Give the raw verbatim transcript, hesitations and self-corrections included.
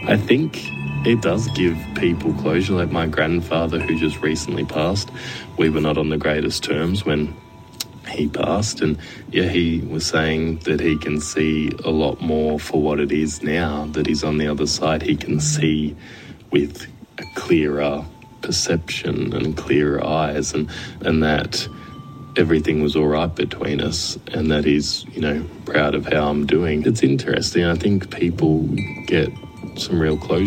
I think it does give people closure. Like my grandfather, who just recently passed, we were not on the greatest terms when he passed, and yeah, he was saying that he can see a lot more for what it is now, that he's on the other side. He can see with a clearer perception and clearer eyes, and, and that everything was all right between us, and that he's, you know, proud of how I'm doing. It's interesting. I think people get some real closure